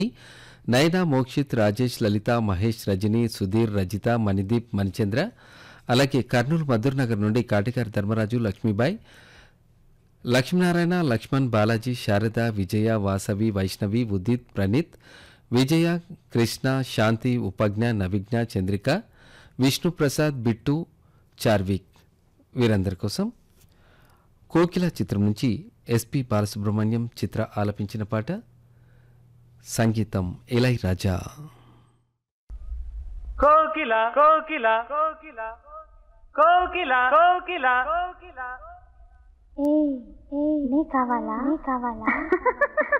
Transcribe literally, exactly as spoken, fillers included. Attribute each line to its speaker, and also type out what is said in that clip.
Speaker 1: నయనా, మోక్షిత్, రాజేష్, లలిత, మహేష్, రజని, సుధీర్, రజిత, మణిదీప్, మణిచంద్ర, అలాగే కర్నూలు మధుర్ నగర్ నుండి కాటికారి ధర్మరాజు, లక్ష్మీబాయి, లక్ష్మీనారాయణ, లక్ష్మణ్, బాలాజీ, శారద, విజయ, వాసవి, వైష్ణవి, ఉదిత్, ప్రణీత్, విజయ, కృష్ణ, శాంతి, ఉపజ్ఞ, నవిజ్ఞ, చంద్రిక, విష్ణుప్రసాద్, బిట్టు, చార్విక్ వీరందరి కోసం కోకిల చిత్రం నుంచి ఎస్పి బాలసుబ్రహ్మణ్యం చిత్ర ఆలపించిన పాట, సంగీతం ఇళయరాజా.
Speaker 2: కోకిల కోకిల కోకిల కోకిల కోకిల కోకిల
Speaker 3: ఏ ఏ నీ కావాలా నీ కావాలా